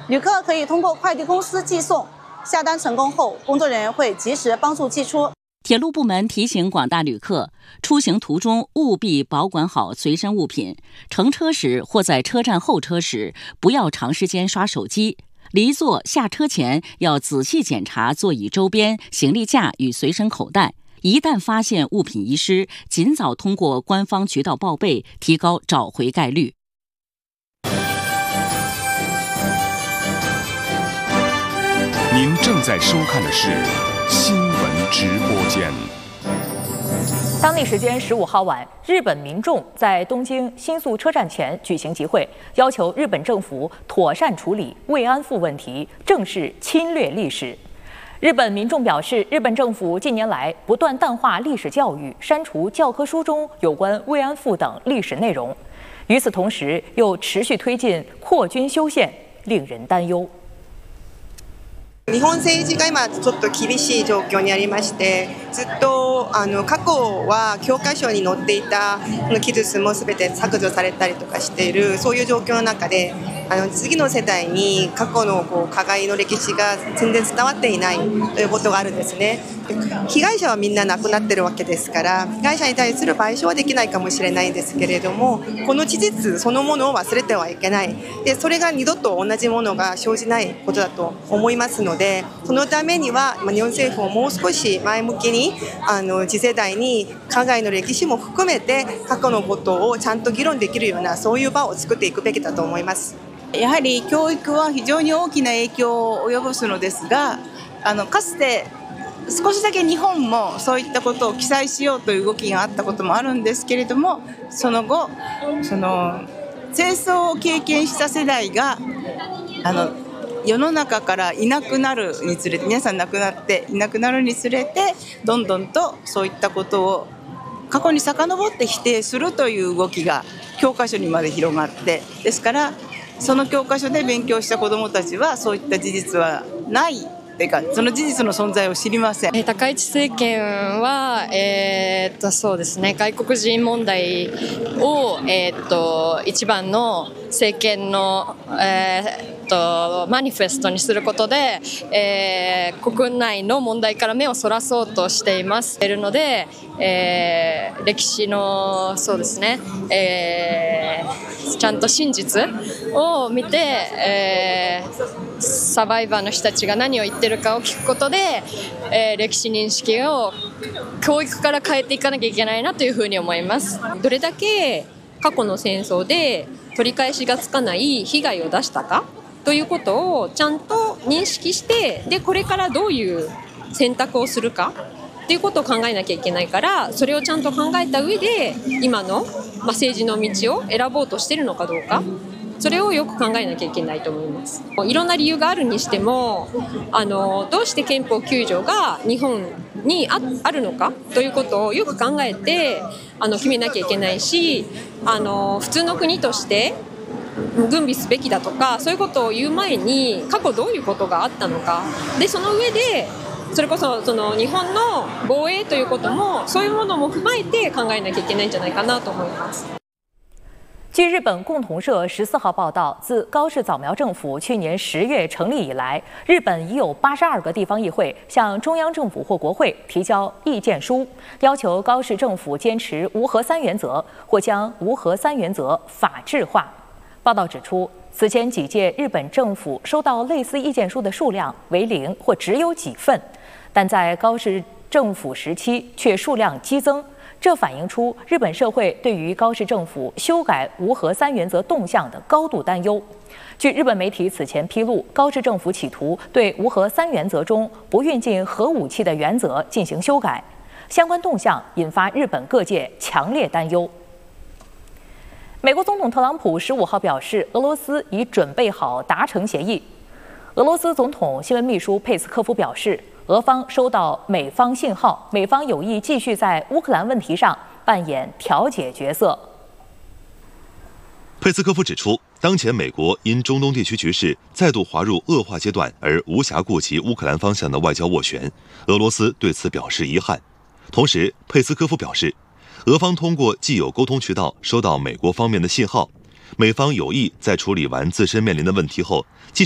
旅客可以通过快递公司寄送，下单成功后，工作人员会及时帮助寄出。 铁路部门提醒广大旅客，出行途中务必保管好随身物品，乘车时或在车站候车时不要长时间刷手机。离座下车前要仔细检查座椅周边、行李架与随身口袋。一旦发现物品遗失，尽早通过官方渠道报备，提高找回概率。 您正在收看的是新闻直播间。 当地时间15号晚，日本民众在东京新宿车站前举行集会，要求日本政府妥善处理慰安妇问题，正视侵略历史。日本民众表示，日本政府近年来不断淡化历史教育，删除教科书中有关慰安妇等历史内容，与此同时又持续推进扩军修宪，令人担忧。 日本政治が今ちょっと厳しい状況にありまして、ずっと過去は教科書に載っていた記述も全て削除されたりとかしている、そういう状況の中で次の世代に過去の加害の歴史が全然伝わっていないということがあるんですね。被害者はみんな亡くなってるわけですから、被害者に対する賠償はできないかもしれないんですけれども、この事実そのものを忘れてはいけない。でそれが二度と同じものが生じないことだと思いますので、そのためには日本政府ももう少し前向きに次世代に加害の歴史も含めて過去のことをちゃんと議論できるような、そういう場を作っていくべきだと思います。 やはり教育は非常に大きな影響を及ぼすのですが、かつて少しだけ日本もそういったことを記載しようという動きがあったこともあるんですけれども、その後戦争を経験した世代が世の中からいなくなるにつれて、皆さん亡くなっていなくなるにつれて、どんどんとそういったことを過去に遡って否定するという動きが教科書にまで広がって、ですからその教科書で勉強した子どもたちはそういった事実はないというか、その事実の存在を知りません。 高市政権は、そうですね、外国人問題を、一番の政権の、マニフェストにすることで、国内の問題から目をそらそうとしていますので、歴史のそうですね、ちゃんと真実を見て、サバイバーの人たちが何を言ってるかを聞くことで、歴史認識を教育から変えていかなきゃいけないなというふうに思います。どれだけ過去の戦争で取り返しがつかない被害を出したかということをちゃんと認識して、でこれからどういう選択をするかっていうことを考えなきゃいけないから、それをちゃんと考えた上で今の、政治の道を選ぼうとしているのかどうか、それをよく考えなきゃいけないと思います。いろんな理由があるにしても、どうして憲法9条が日本に あるのかということをよく考えて決めなきゃいけないし、普通の国として軍備すべきだとか、そういうことを言う前に過去どういうことがあったのかで、その上でそれこそ日本の防衛ということも、そういうものも踏まえて考えなきゃいけないんじゃないかなと思います。 据日本共同社14号报道，自高市早苗政府去年10月成立以来，日本已有82个地方议会向中央政府或国会提交意见书，要求高市政府坚持无核三原则，或将无核三原则法制化。报道指出，此前几届日本政府收到类似意见书的数量为0或只有几份，但在高市政府时期却数量激增。这反映出日本社会对于高市政府修改无核三原则动向的高度担忧。据日本媒体此前披露，高市政府企图对无核三原则中不运进核武器的原则进行修改，相关动向引发日本各界强烈担忧。美国总统特朗普15号表示，俄罗斯已准备好达成协议。俄罗斯总统新闻秘书佩斯科夫表示，俄方收到美方信号，美方有意继续在乌克兰问题上扮演调解角色。 佩斯科夫指出，当前美国因中东地区局势再度滑入恶化阶段而无暇顾及乌克兰方向的外交斡旋，俄罗斯对此表示遗憾。同时，佩斯科夫表示，俄方通过既有沟通渠道收到美国方面的信号，美方有意在处理完自身面临的问题后，继续